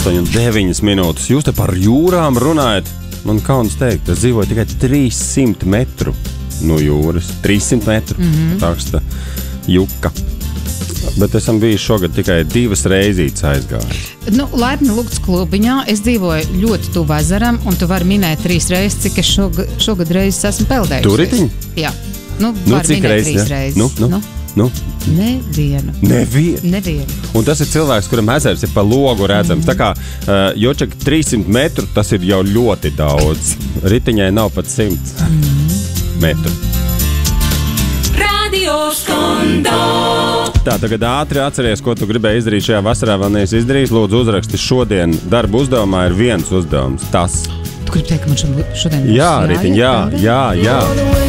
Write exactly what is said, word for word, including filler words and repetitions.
astoņi un deviņas minūtes. Jūs te par jūrām runājat. Man kauns teikt, es dzīvoju tikai trīssimt metru no jūras. trīssimt metru. Mm-hmm. Tāksta juka. Bet esam bijuši šogad tikai divas reizītes aizgājuši. Nu, laipni lūgts klubiņā. Es dzīvoju ļoti tuvu ezeram, un tu vari minēt trīs reizes, cik es šogad, šogad reizes esmu peldējusies. Turitiņi? Jā. Nu, Nu, var cik minēt reizes, trīs ja? reizes. Nu, nu, nu. nu. Nevienu. Nevienu. Nevienu. Un tas ir cilvēks, kuram ezers ir pa logu redzams. Mm. Tā kā uh, Jočak trīssimt metru, tas ir jau ļoti daudz. Ritiņai nav pat simt mm. metru. Tā, tagad ātri atceries, ko tu gribēji izdarīt šajā vasarā, vēl neesi izdarījis. Lūdzu, uzraksti šodien. Darba uzdevumā ir viens uzdevums. Tas. Tu gribi teikt, ka man šodien... Jā, Ritiņ, jā, jā, jā.